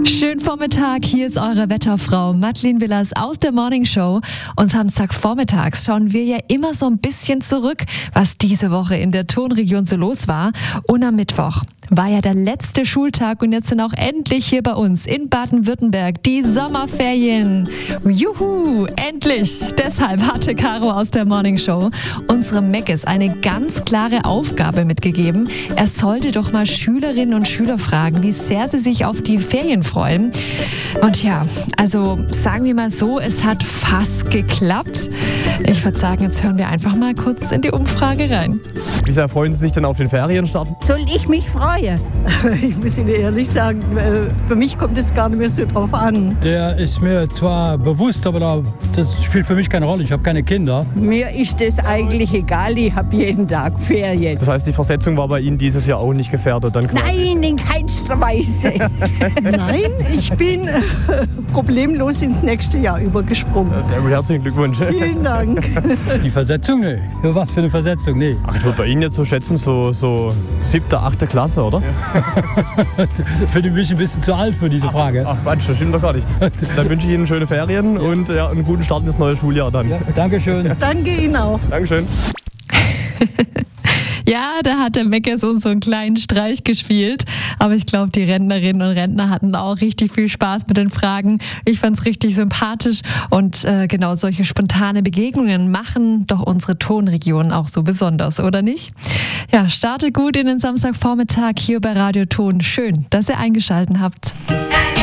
Schönen Vormittag, hier ist eure Wetterfrau Madeleine Willers aus der Morning Show. Und Samstagvormittags schauen wir ja immer so ein bisschen zurück, was diese Woche in der Tonregion so los war. Und am Mittwoch war ja der letzte Schultag und jetzt sind auch endlich hier bei uns in Baden-Württemberg die Sommerferien. Juhu, endlich! Deshalb hatte Caro aus der Morning Show unserem Meckes eine ganz klare Aufgabe mitgegeben. Er sollte doch mal Schülerinnen und Schüler fragen, wie sehr sie sich auf die Ferien freuen. Und ja, also sagen wir mal so, es hat fast geklappt. Ich würde sagen, jetzt hören wir einfach mal kurz in die Umfrage rein. Wie sehr freuen Sie sich denn auf den Ferienstart? Soll ich mich freuen? Ich muss Ihnen ehrlich sagen, für mich kommt es gar nicht mehr so drauf an. Der ist mir zwar bewusst, aber das spielt für mich keine Rolle. Ich habe keine Kinder. Mir ist das eigentlich egal, ich habe jeden Tag Ferien. Das heißt, die Versetzung war bei Ihnen dieses Jahr auch nicht gefährdet? Dann Nein, in keinster Weise. Nein, ich bin problemlos ins nächste Jahr übergesprungen. Sehr gut, herzlichen Glückwunsch. Vielen Dank. Die Versetzung? Nee. Für was für eine Versetzung? Nee. Ach, ich würde bei Ihnen jetzt so schätzen, so 7., 8. Klasse, oder? Finde mich ein bisschen zu alt für diese Frage. Ach Quatsch, das stimmt doch gar nicht. Dann wünsche ich Ihnen schöne Ferien und ja, einen guten Start ins neue Schuljahr dann. Ja, Dankeschön. Danke Ihnen auch. Dankeschön. Ja, da hat der Meckes uns so einen kleinen Streich gespielt. Aber ich glaube, die Rentnerinnen und Rentner hatten auch richtig viel Spaß mit den Fragen. Ich fand es richtig sympathisch. Und genau solche spontane Begegnungen machen doch unsere Tonregion auch so besonders, oder nicht? Ja, startet gut in den Samstagvormittag hier bei Radio Ton. Schön, dass ihr eingeschaltet habt.